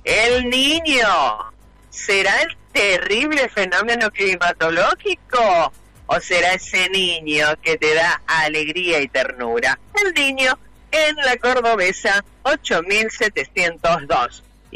El Niño. ¿Será el terrible fenómeno climatológico o será ese niño que te da alegría y ternura? El Niño en la Cordobesa 8702.